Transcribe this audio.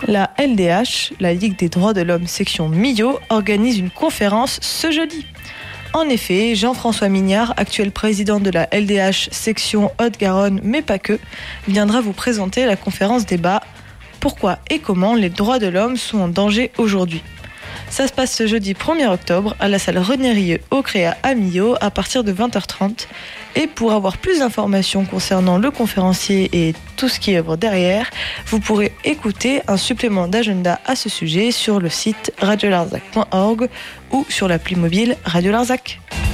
La LDH, la Ligue des droits de l'homme section Millau, organise une conférence ce jeudi. En effet, Jean-François Mignard, actuel président de la LDH section Haute-Garonne, mais pas que, viendra vous présenter la conférence débat « Pourquoi et comment les droits de l'homme sont en danger aujourd'hui ?» Ça se passe ce jeudi 1er octobre à la salle René Rieu au Créa à Millau à partir de 20h30. Et pour avoir plus d'informations concernant le conférencier et tout ce qui œuvre derrière, vous pourrez écouter un supplément d'agenda à ce sujet sur le site radiolarzac.org ou sur l'appli mobile Radio Larzac.